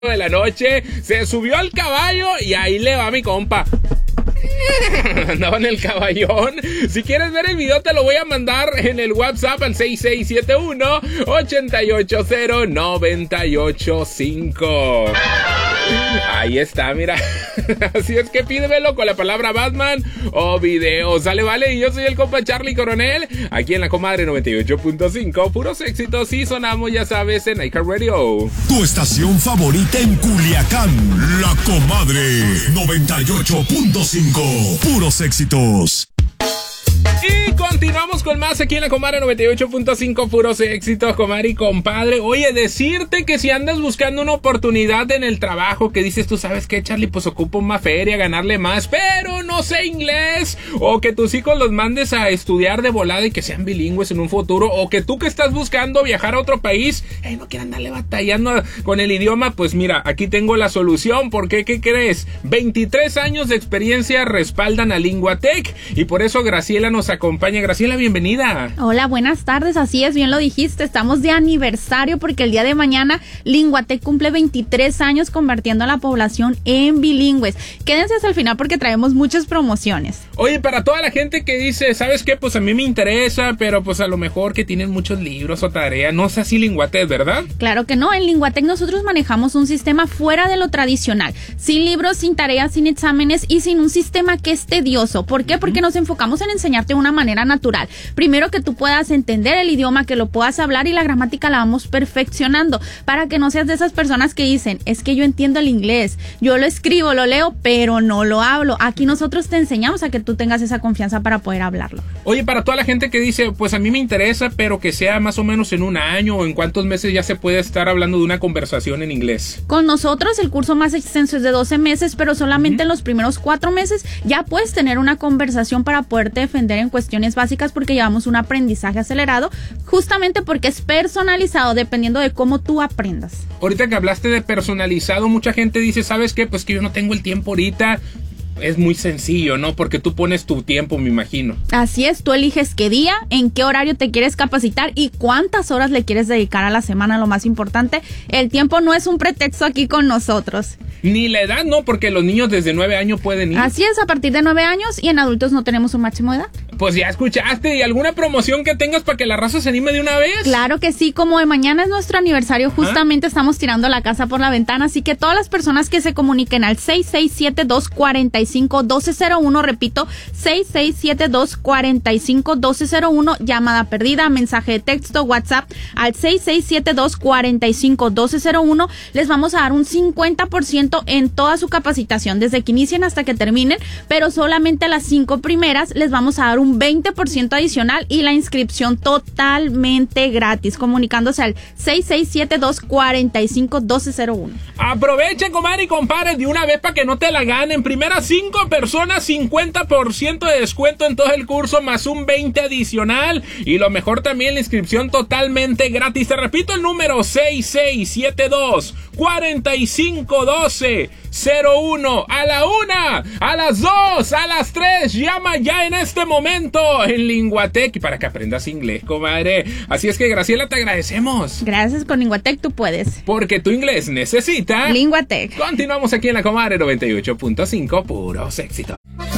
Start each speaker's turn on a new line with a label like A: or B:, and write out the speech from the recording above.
A: de la noche, se subió al caballo y ahí le va mi compa. Andaba en el caballón. Si quieres ver el video te lo voy a mandar en el WhatsApp al 6671-880985. Ahí está, mira. Así es que pídemelo con la palabra Batman o video. Sale, vale, y yo soy el compa Charlie Coronel, aquí en la Comadre 98.5. Puros éxitos y sonamos, ya sabes, en iHeartRadio.
B: Tu estación favorita en Culiacán, la Comadre 98.5. Puros éxitos.
A: Y continuamos con más aquí en la Comadre 98.5, puros éxitos, comadre y compadre. Oye, decirte que si andas buscando una oportunidad en el trabajo, que dices, tú sabes qué, Charlie, pues ocupo una feria, ganarle más, pero no sé inglés, o que tus hijos los mandes a estudiar de volada y que sean bilingües en un futuro, o que tú que estás buscando viajar a otro país, no quieran andarle batallando con el idioma, pues mira, aquí tengo la solución. Porque, ¿qué crees? 23 años de experiencia respaldan a Linguatec, y por eso Graciela nos acompaña. Graciela, bienvenida.
C: Hola, buenas tardes. Así es, bien lo dijiste, estamos de aniversario porque el día de mañana Linguatec cumple 23 años convirtiendo a la población en bilingües. Quédense hasta el final porque traemos muchas promociones.
A: Oye, para toda la gente que dice, ¿sabes qué? Pues a mí me interesa, pero pues a lo mejor que tienen muchos libros o tareas, no es así Linguatec, ¿verdad?
C: Claro que no, en Linguatec nosotros manejamos un sistema fuera de lo tradicional, sin libros, sin tareas, sin exámenes y sin un sistema que es tedioso. ¿Por qué? Porque nos enfocamos en enseñarte una manera natural. Primero, que tú puedas entender el idioma, que lo puedas hablar, y la gramática la vamos perfeccionando para que no seas de esas personas que dicen, es que yo entiendo el inglés, yo lo escribo, lo leo, pero no lo hablo. Aquí nosotros te enseñamos a que tú tengas esa confianza para poder hablarlo.
A: Oye, para toda la gente que dice, pues a mí me interesa, pero que sea más o menos en un año o en cuántos meses ya se puede estar hablando de una conversación en inglés.
C: Con nosotros el curso más extenso es de 12 meses, pero solamente en los primeros 4 meses ya puedes tener una conversación para poderte defender en cuestiones básicas, porque llevamos un aprendizaje acelerado, justamente porque es personalizado dependiendo de cómo tú aprendas.
A: Ahorita que hablaste de personalizado, mucha gente dice, ¿sabes qué? Pues que yo no tengo el tiempo ahorita. Es muy sencillo, ¿no? Porque tú pones tu tiempo, me imagino.
C: Así es, tú eliges qué día, en qué horario te quieres capacitar y cuántas horas le quieres dedicar a la semana. Lo más importante, el tiempo no es un pretexto aquí con nosotros.
A: Ni la edad, ¿no? Porque los niños desde 9 años pueden ir.
C: Así es, a partir de 9 años, y en adultos no tenemos un máximo de edad.
A: Pues ya escuchaste. ¿Y alguna promoción que tengas para que la raza se anime de una vez?
C: Claro que sí, como de mañana es nuestro aniversario, justamente estamos tirando la casa por la ventana, así que todas las personas que se comuniquen al 6672-45-1201, repito, 6672-45-1201, llamada perdida, mensaje de texto, WhatsApp al 6672-45-1201, les vamos a dar un 50% en toda su capacitación, desde que inicien hasta que terminen, pero solamente a las 5 primeras les vamos a dar un 20% adicional y la inscripción totalmente gratis, comunicándose al 6672-45-1201.
A: Aprovechen, comadre y compadre, de una vez para que no te la ganen. Primeras 5 personas, 50% de descuento en todo el curso, más un 20 adicional. Y lo mejor también, la inscripción totalmente gratis. Te repito el número, 6672-45-1201. A la 1, a las 2, a las 3, llama ya en este momento en Linguatec, y para que aprendas inglés, comadre. Así es que, Graciela, te agradecemos.
C: Gracias, con Linguatec tú puedes.
A: Porque tu inglés necesita
C: Linguatec.
A: Continuamos aquí en la Comadre 98.5, puros éxitos.